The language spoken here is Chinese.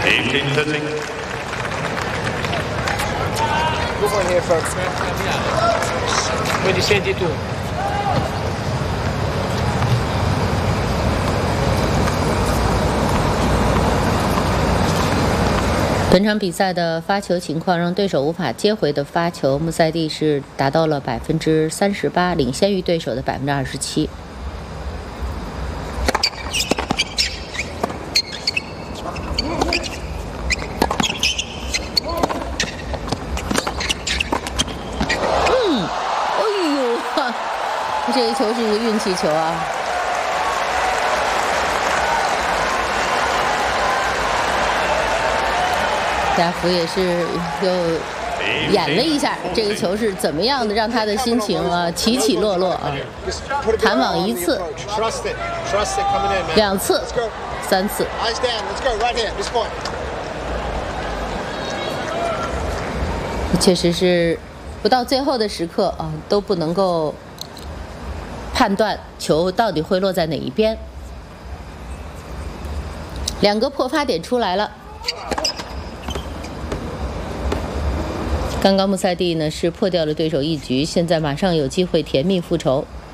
18-30. Good one here, folks. Poi senti tu. 本场比赛的发球情况让对手无法接回的发球，穆塞蒂是达到了38%，领先于对手的27%。这一球是一个运气球啊！亚福也是又演了一下这个球是怎么样的，让他的心情啊起起落落啊。弹网1次、2次、3次。确实是不到最后的时刻啊，都不能够判断球到底会落在哪一边。2个破发点出来了。刚刚穆塞蒂呢是破掉了对手一局，现在马上有机会甜蜜复仇。